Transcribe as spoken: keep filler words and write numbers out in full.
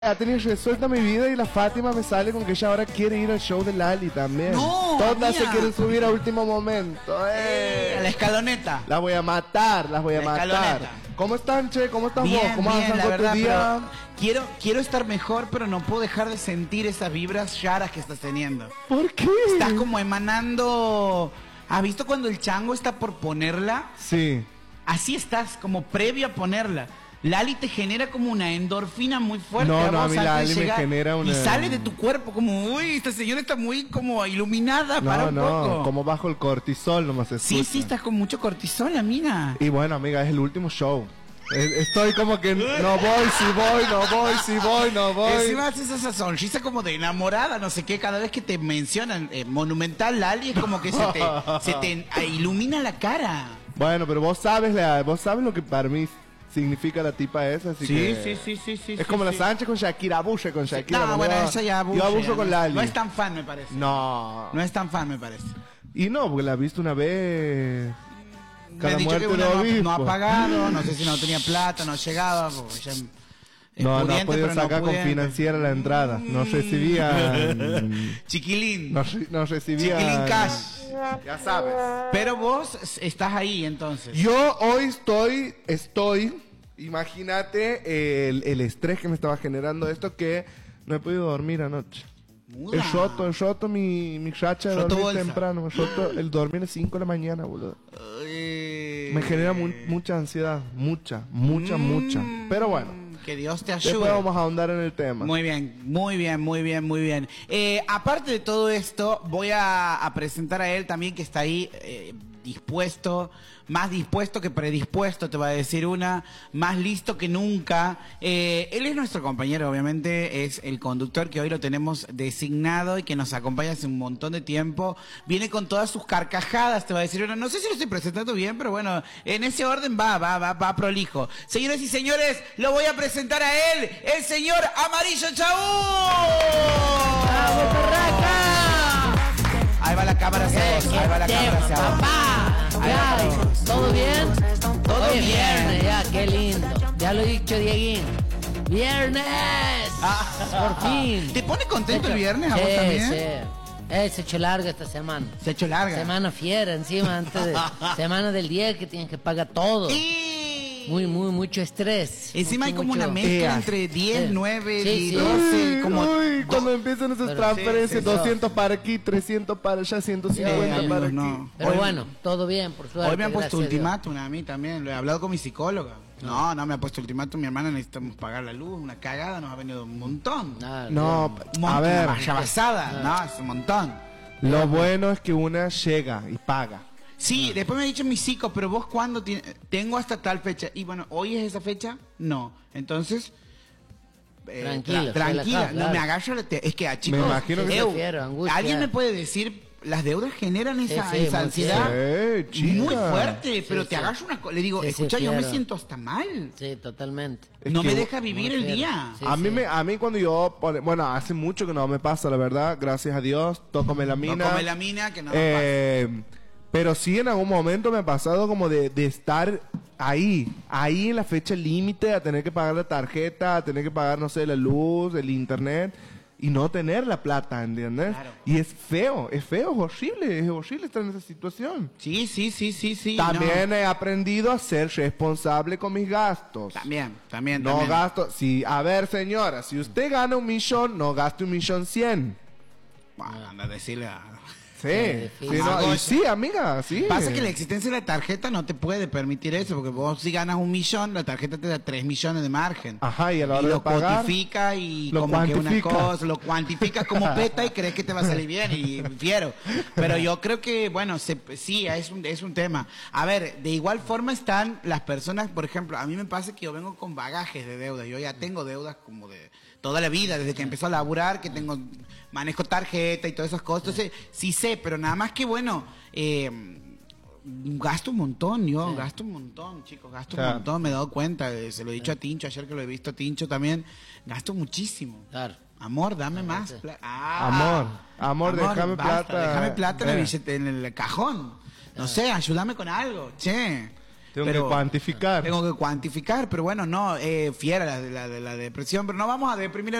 Ya tenía resuelta mi vida y la Fátima me sale con que ella ahora quiere ir al show de Lali también. No, todas se mía. quieren subir a último momento. Eh. A la escaloneta. Las voy a matar, las voy a La matar. escaloneta. ¿Cómo están, che? ¿Cómo estás Bien, vos? ¿Cómo bien, avanzan la con verdad, tu día? pero quiero, quiero estar mejor, pero no puedo dejar de sentir esas vibras raras que estás teniendo. ¿Por qué? Estás como emanando... ¿Has visto cuando el chango está por ponerla? Sí. Así estás, como previo a ponerla. Lali te genera como una endorfina muy fuerte. No, a no, a vos mí antes de Lali me llegar, genera una- Y sale de tu cuerpo como, uy, esta señora está muy como iluminada, para No, un no, poco. como bajo el cortisol nomás se Sí, escucha. sí, estás con mucho cortisol, amiga. Y bueno, amiga, es el último show. Eh, Estoy como que no voy, si voy, no voy, si voy, no voy. Encima haces esa sonrisa como de enamorada, no sé qué, cada vez que te mencionan eh, Monumental Lali es como que se te, se te ah, ilumina la cara. Bueno, pero vos sabes, la, vos sabes lo que para mí significa la tipa esa, así Sí, que... sí, sí, sí, sí. Es sí, como la sí. Sánchez con Shakira, abuso con Shakira. No, boludo. bueno, esa ya abuso. Yo abuso ya, con no, Lali. No es tan fan, me parece. No. No es tan fan, me parece. Y no, porque la has visto una vez... Me Cada han dicho que muerte una de no, obispo. no ha pagado, no sé si no tenía plata, no llegaba, porque ya es No, no ha pudiente, podido pero no sacar con pudiente. financiera la entrada. No recibía... Chiquilín. no, re- no recibía... Chiquilín cash. Ya sabes. Pero vos estás ahí, entonces. Yo hoy estoy, estoy, imagínate el, el estrés que me estaba generando esto, que no he podido dormir anoche. Muda. He roto, he roto mi, mi racha de Roto dormir bolsa. temprano. He roto el dormir a las cinco de la mañana, boludo. Eh, Me genera mu- mucha ansiedad, mucha, mucha, Mm. mucha. Pero bueno, Que Dios te después ayude. vamos a ahondar en el tema. Muy bien, muy bien, muy bien, muy bien. Eh, aparte de todo esto, voy a, a presentar a él también que está ahí eh, dispuesto, más dispuesto que predispuesto, te va a decir una, más listo que nunca. Eh, él es nuestro compañero, obviamente, es el conductor que hoy lo tenemos designado y que nos acompaña hace un montón de tiempo. Viene con todas sus carcajadas, te va a decir una. No sé si lo estoy presentando bien, pero bueno, en ese orden va, va, va, va prolijo. Señores y señores, lo voy a presentar a él, el señor Amarillo Chaú. ¡Vamos, Perraca! Ahí va la cámara hacia vos, ahí va la cámara hacia vos. ¡Papá! Ahí va Ya, todo. ¿todo bien? Todo Hoy es bien. viernes, ya, qué lindo. Ya lo he dicho, Dieguín. ¡Viernes! Ah. Por fin. ¿Te pone contento Se el hecho- viernes a sí, vos también? Sí, Eh, se echó larga esta semana. Se ha hecho larga. Semana fiera encima, antes de... semana del día que tienes que pagar todo. Y... Muy, muy, mucho estrés. Encima hay Mucho, como una mucho- mezcla Ea. entre diez, Sí. nueve Sí, y sí. doce. Uy, Como... uy, cuando empiezan esas Pero transferencias, sí, sí, doscientos para aquí, trescientos para allá, ciento cincuenta Sí, para aquí. no. Pero Hoy- bueno, todo bien, por suerte. Hoy me han puesto gracias a Dios. ultimátum a mí también, lo he hablado con mi psicóloga. No, no me ha puesto ultimátum, mi hermana, necesitamos pagar la luz, una cagada, nos ha venido un montón. Ah, No, Un a montón, ver, una valla basada, no, es un montón. lo bueno es que una llega y paga. Sí, después me ha dicho mi psico, pero vos cuándo tiene- tengo hasta tal fecha. Y bueno, ¿hoy es esa fecha? No. Entonces, eh, Tranquilo, tra- tranquila, relajado, no claro. me agarro la te- es que a chicos, Me imagino que sí, eu, prefiero, angustia. alguien me puede decir, las deudas generan esa, Sí, sí, esa muy ansiedad Sí, chica. muy fuerte, pero Sí, te sí. agarro una co- le digo, Sí, sí, escucha, yo me fiero. siento hasta mal. Sí, totalmente. Es no que me vos- deja vivir muy el fiero. día. Sí. a mí me, a mí cuando yo, pone- bueno, hace mucho que no me pasa, la verdad, gracias a Dios, toco melamina. No come la mina que no nos Eh, pero sí en algún momento me ha pasado como de, de estar ahí, ahí en la fecha límite, a tener que pagar la tarjeta, a tener que pagar, no sé, la luz, el internet, y no tener la plata, ¿entiendes? Claro. Y es feo, es feo, es horrible, es horrible estar en esa situación. Sí, sí, sí, sí, sí. También no. he aprendido a ser responsable con mis gastos. También, también, No también. gasto, si, a ver señora, si usted gana un millón, no gaste un millón cien. Bueno, anda a decirle a... Sí, Sí, sí, no, sí. y sí, amiga, sí. Pasa que la existencia de la tarjeta no te puede permitir eso, porque vos si ganas un millón, la tarjeta te da tres millones de margen. Ajá, y a la hora lo de pagar, cuantifica y lo como que una cuantifica. cosa, lo cuantifica como peta y crees que te va a salir bien y fiero. Pero yo creo que, bueno, se, sí, es un, es un tema. A ver, de igual forma están las personas, por ejemplo, a mí me pasa que yo vengo con bagajes de deuda. Yo ya tengo deudas como de toda la vida, desde que empezó a laburar, que tengo, manejo tarjeta y todas esas cosas. Entonces, sí sé, pero nada más que bueno, eh, gasto un montón, yo Sí. gasto un montón, chicos, gasto Claro. un montón, me he dado cuenta, eh, se lo he dicho a Tincho, ayer que lo he visto a Tincho también, gasto muchísimo. Claro. Amor, dame Ah, más sí. plata. Ah, Amor, amor, déjame basta, plata. Déjame plata en el, Eh. billete- en el cajón. No Ah. sé, ayúdame con algo, che. Tengo pero- que cuantificar. Tengo que cuantificar, pero bueno, no, eh, fiera la, la, la depresión, pero no vamos a deprimir